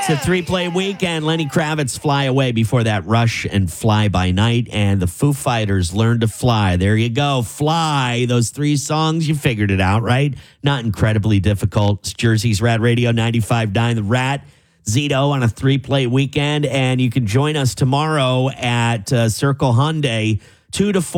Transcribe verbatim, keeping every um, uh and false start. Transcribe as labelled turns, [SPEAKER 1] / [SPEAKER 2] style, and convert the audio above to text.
[SPEAKER 1] It's a three-play weekend. Lenny Kravitz, Fly Away. Before that, Rush and Fly By Night. And the Foo Fighters, Learn to Fly. There you go. Fly. Those three songs, you figured it out, right? Not incredibly difficult. It's Jersey's Rat Radio ninety-five point nine. The Rat, Zito on a three-play weekend. And you can join us tomorrow at uh, Circle Hyundai, two to four.